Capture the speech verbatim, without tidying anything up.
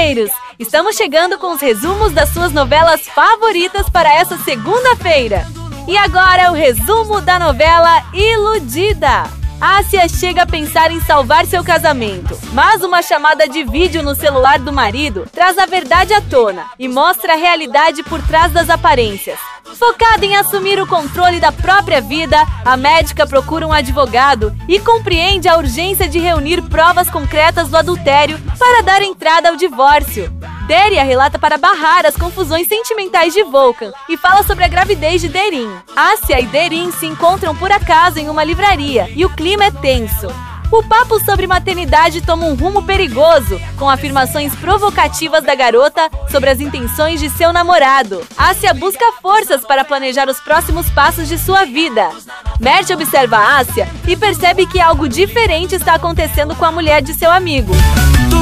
brasileiros! Estamos chegando com os resumos das suas novelas favoritas para essa segunda-feira. E agora o resumo da novela Iludida. Ásia chega a pensar em salvar seu casamento, mas uma chamada de vídeo no celular do marido traz a verdade à tona e mostra a realidade por trás das aparências. Focada em assumir o controle da própria vida, a médica procura um advogado e compreende a urgência de reunir provas concretas do adultério para dar entrada ao divórcio. Deria relata para Bahar as confusões sentimentais de Volkan e fala sobre a gravidez de Derin. Ásia e Derin se encontram por acaso em uma livraria e o clima é tenso. O papo sobre maternidade toma um rumo perigoso, com afirmações provocativas da garota sobre as intenções de seu namorado. Ásia busca forças para planejar os próximos passos de sua vida. Mert observa Ásia e percebe que algo diferente está acontecendo com a mulher de seu amigo.